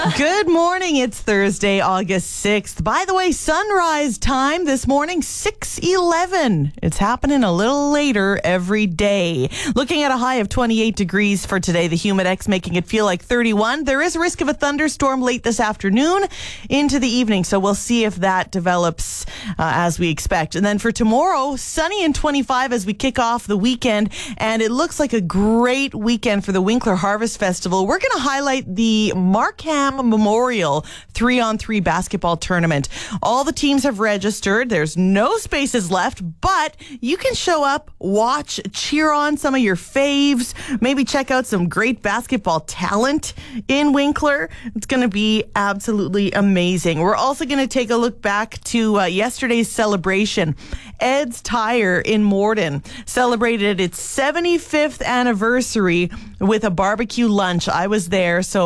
Good morning. It's Thursday, August 6th. By the way, sunrise time this morning, 6:11. It's happening a little later every day. Looking at a high of 28 degrees for today. The Humidex making it feel like 31. There is a risk of a thunderstorm late this afternoon into the evening, so we'll see if that develops as we expect. And then for tomorrow, sunny and 25 as we kick off the weekend, and it looks like a great weekend for the Winkler Harvest Festival. We're going to highlight the Markham Memorial 3-on-3 basketball tournament. All the teams have registered. There's no spaces left, but you can show up, watch, cheer on some of your faves, maybe check out some great basketball talent in Winkler. It's going to be absolutely amazing. We're also going to take a look back to yesterday's celebration. Ed's Tire in Morden celebrated its 75th anniversary with a barbecue lunch. I was there, so